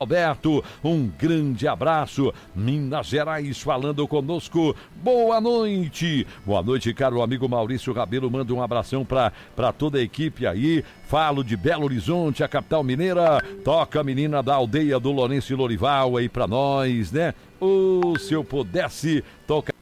Alberto, um grande abraço. Minas Gerais falando conosco. Boa noite, caro amigo Maurício Rabelo. Manda um abração pra toda a equipe aí. Falo de Belo Horizonte, a capital mineira. Toca a menina da aldeia do Lourenço e Lorival aí pra nós, né? Se eu pudesse tocar